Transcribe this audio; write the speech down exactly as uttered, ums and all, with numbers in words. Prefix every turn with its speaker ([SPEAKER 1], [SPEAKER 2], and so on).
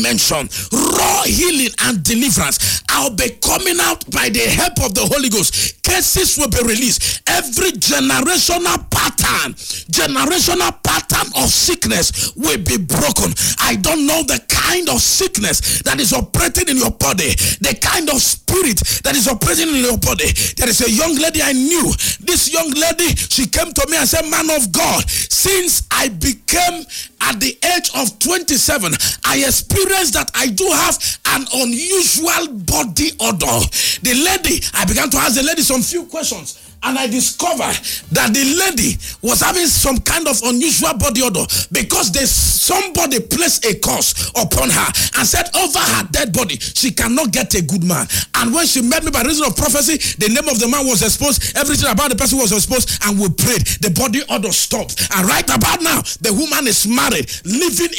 [SPEAKER 1] mention, raw healing and deliverance. I'll be coming out by the help of the Holy Ghost. Cases will be released. Every generational pattern, generational pattern of sickness will be broken. I don't know the kind of sickness that is operating in your body, the kind of spirit that is operating in your body. There is a young lady I knew. This young lady, she came to me and said, man of God, since I became at the age of twenty-seven, I experienced that I do have an unusual body odor. The lady, I began to ask the lady some few questions, and I discovered that the lady was having some kind of unusual body odor because there's somebody placed a curse upon her and said over her dead body, she cannot get a good man. And when she met me by reason of prophecy, the name of the man was exposed, everything about the person was exposed, and we prayed. The body odor stopped. And right about now, the woman is married, living